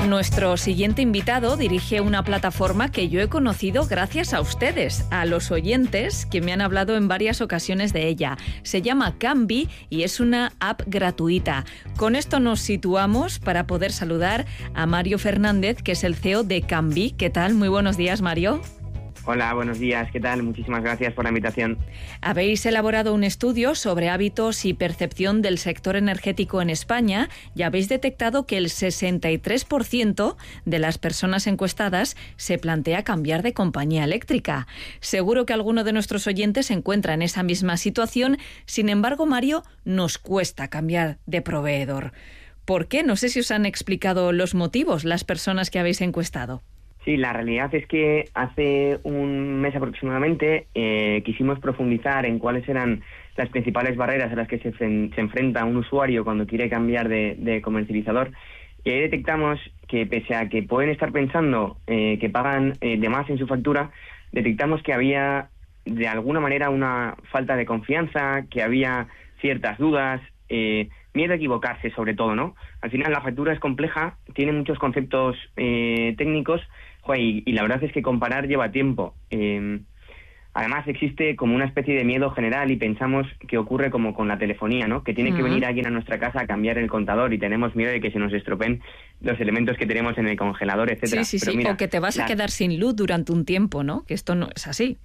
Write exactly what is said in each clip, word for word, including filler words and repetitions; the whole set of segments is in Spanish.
Nuestro siguiente invitado dirige una plataforma que yo he conocido gracias a ustedes, a los oyentes que me han hablado en varias ocasiones de ella. Se llama Cambly y es una app gratuita. Con esto nos situamos para poder saludar a Mario Fernández, que es el C E O de Cambly. ¿Qué tal? Muy buenos días, Mario. Hola, buenos días. ¿Qué tal? Muchísimas gracias por la invitación. Habéis elaborado un estudio sobre hábitos y percepción del sector energético en España y habéis detectado que el sesenta y tres por ciento de las personas encuestadas se plantea cambiar de compañía eléctrica. Seguro que alguno de nuestros oyentes se encuentra en esa misma situación. Sin embargo, Mario, nos cuesta cambiar de proveedor. ¿Por qué? No sé si os han explicado los motivos las personas que habéis encuestado. Sí, la realidad es que hace un mes aproximadamente eh, quisimos profundizar en cuáles eran las principales barreras a las que se, se enfrenta un usuario cuando quiere cambiar de, de comercializador, y ahí detectamos que pese a que pueden estar pensando eh, que pagan eh, de más en su factura, detectamos que había de alguna manera una falta de confianza, que había ciertas dudas, eh, miedo a equivocarse sobre todo, ¿no? Al final la factura es compleja, tiene muchos conceptos eh, técnicos, Y, y la verdad es que comparar lleva tiempo. Eh, además existe como una especie de miedo general y pensamos que ocurre como con la telefonía, ¿no? Que tiene uh-huh. que venir alguien a nuestra casa a cambiar el contador y tenemos miedo de que se nos estropeen los elementos que tenemos en el congelador, etcétera. Sí, sí, Pero sí, mira, o que te vas la... a quedar sin luz durante un tiempo, ¿no? Que esto no es así.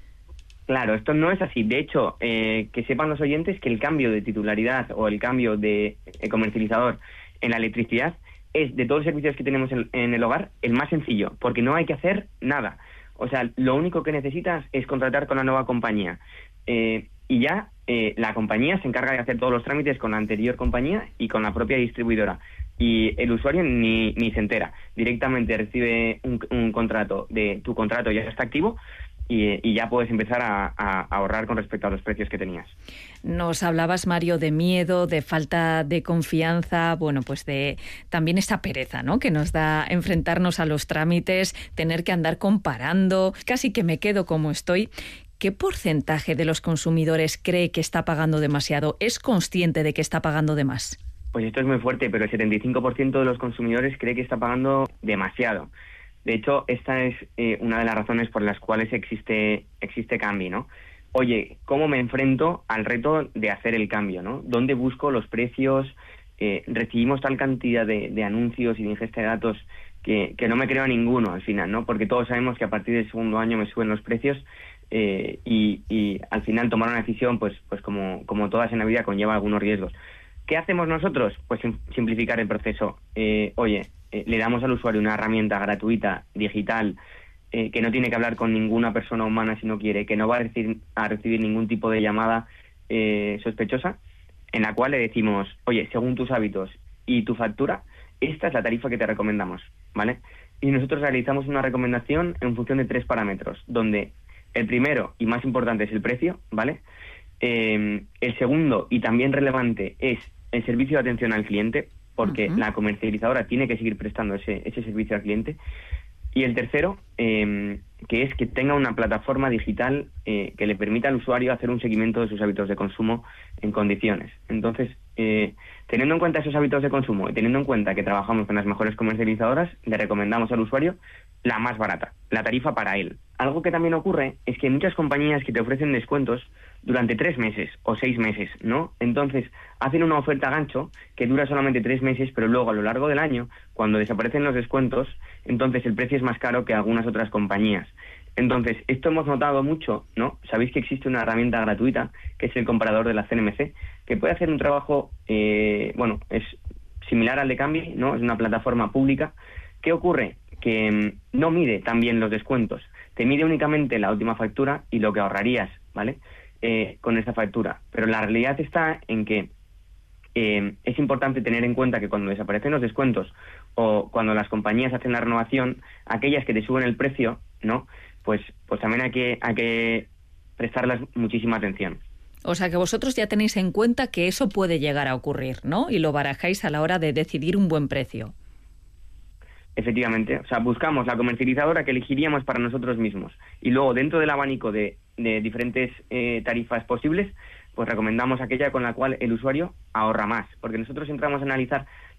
Claro, esto no es así. De hecho, eh, que sepan los oyentes que el cambio de titularidad o el cambio de eh, comercializador en la electricidad es, de todos los servicios que tenemos en, en el hogar, el más sencillo, porque no hay que hacer nada. O sea, lo único que necesitas es contratar con la nueva compañía. Eh, y ya eh, la compañía se encarga de hacer todos los trámites con la anterior compañía y con la propia distribuidora. Y el usuario ni, ni se entera. Directamente recibe un, un contrato, de tu contrato ya está activo, Y, y ya puedes empezar a, a ahorrar con respecto a los precios que tenías. Nos hablabas, Mario, de miedo, de falta de confianza, bueno, pues de también esta pereza, ¿no?, que nos da enfrentarnos a los trámites, tener que andar comparando, casi que me quedo como estoy. ¿Qué porcentaje de los consumidores cree que está pagando demasiado? ¿Es consciente de que está pagando de más? Pues esto es muy fuerte, pero el setenta y cinco por ciento de los consumidores cree que está pagando demasiado. De hecho, esta es eh, una de las razones por las cuales existe existe Cambly, ¿no? Oye, ¿cómo me enfrento al reto de hacer el cambio, ¿no? ¿Dónde busco los precios? Eh, recibimos tal cantidad de, de anuncios y de ingesta de datos que, que no me creo a ninguno al final, ¿no? Porque todos sabemos que a partir del segundo año me suben los precios eh, y, y al final tomar una decisión, pues pues como, como todas en la vida, conlleva algunos riesgos. ¿Qué hacemos nosotros? Pues simplificar el proceso. Eh, oye, eh, le damos al usuario una herramienta gratuita, digital, eh, que no tiene que hablar con ninguna persona humana si no quiere, que no va a recibir, a recibir ningún tipo de llamada eh, sospechosa, en la cual le decimos, oye, según tus hábitos y tu factura, esta es la tarifa que te recomendamos, ¿vale? Y nosotros realizamos una recomendación en función de tres parámetros, donde el primero y más importante es el precio, ¿vale? Eh, el segundo y también relevante es el servicio de atención al cliente, porque uh-huh. la comercializadora tiene que seguir prestando ese, ese servicio al cliente. Y el tercero, eh, que es que tenga una plataforma digital eh, que le permita al usuario hacer un seguimiento de sus hábitos de consumo en condiciones. Entonces, eh, teniendo en cuenta esos hábitos de consumo y teniendo en cuenta que trabajamos con las mejores comercializadoras, le recomendamos al usuario la más barata, la tarifa para él. Algo que también ocurre es que hay muchas compañías que te ofrecen descuentos durante tres meses o seis meses, ¿no? Entonces, hacen una oferta gancho que dura solamente tres meses, pero luego a lo largo del año, cuando desaparecen los descuentos, entonces el precio es más caro que algunas otras compañías. Entonces, esto hemos notado mucho, ¿no? Sabéis que existe una herramienta gratuita, que es el comparador de la C N M C, que puede hacer un trabajo, eh, bueno, es similar al de Cambly, ¿no? Es una plataforma pública. ¿Qué ocurre? Que mmm, no mide también los descuentos, te mide únicamente la última factura y lo que ahorrarías, ¿vale?, eh, con esta factura. Pero la realidad está en que eh, es importante tener en cuenta que cuando desaparecen los descuentos o cuando las compañías hacen la renovación, aquellas que te suben el precio, ¿no?, pues pues también hay que hay que prestarles muchísima atención. O sea que vosotros ya tenéis en cuenta que eso puede llegar a ocurrir, ¿no?, y lo barajáis a la hora de decidir un buen precio. Efectivamente, o sea, buscamos la comercializadora que elegiríamos para nosotros mismos y luego dentro del abanico de, de diferentes eh, tarifas posibles, pues recomendamos aquella con la cual el usuario ahorra más, porque nosotros entramos a analizar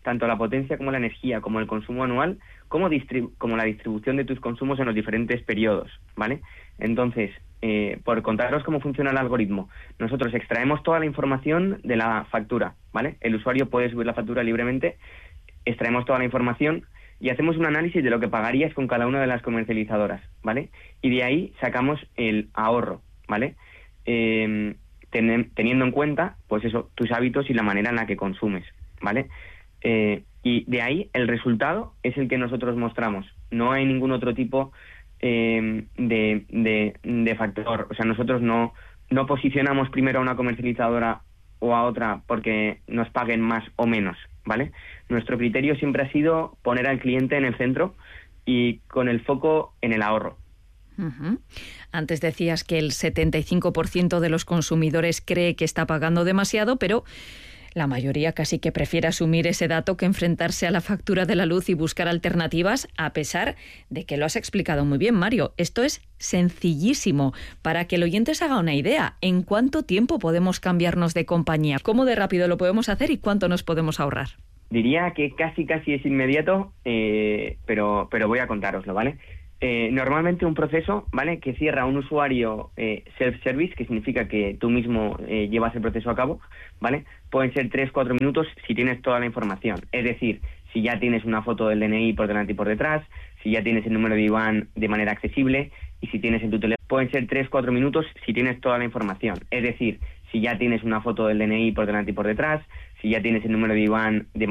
tanto la potencia como la energía, como el consumo anual, como, distribu- como la distribución de tus consumos en los diferentes periodos, ¿vale? Entonces, eh, por contaros cómo funciona el algoritmo, nosotros extraemos toda la información de la factura, ¿vale? El usuario puede subir la factura libremente, extraemos toda la información y hacemos un análisis de lo que pagarías con cada una de las comercializadoras, ¿vale? Y de ahí sacamos el ahorro, ¿vale? Eh, ten, teniendo en cuenta, pues eso, tus hábitos y la manera en la que consumes, ¿vale? Eh, y de ahí el resultado es el que nosotros mostramos. No hay ningún otro tipo eh, de, de, de factor. O sea, nosotros no, no posicionamos primero a una comercializadora o a otra porque nos paguen más o menos, ¿vale? Nuestro criterio siempre ha sido poner al cliente en el centro y con el foco en el ahorro. Uh-huh. Antes decías que el setenta y cinco por ciento de los consumidores cree que está pagando demasiado, pero la mayoría casi que prefiere asumir ese dato que enfrentarse a la factura de la luz y buscar alternativas, a pesar de que lo has explicado muy bien, Mario. Esto es sencillísimo. Para que el oyente se haga una idea, ¿en cuánto tiempo podemos cambiarnos de compañía? ¿Cómo de rápido lo podemos hacer y cuánto nos podemos ahorrar? Diría que casi casi es inmediato, eh, pero, pero voy a contároslo, ¿vale? Eh, normalmente un proceso, ¿vale?, que cierra un usuario eh, self-service, que significa que tú mismo eh, llevas el proceso a cabo, ¿vale?, pueden ser tres cuatro minutos si tienes toda la información. Es decir, si ya tienes una foto del D N I por delante y por detrás, si ya tienes el número de I B A N de manera accesible y si tienes en tu teléfono. Pueden ser tres cuatro minutos si tienes toda la información. Es decir, si ya tienes una foto del D N I por delante y por detrás, si ya tienes el número de I B A N de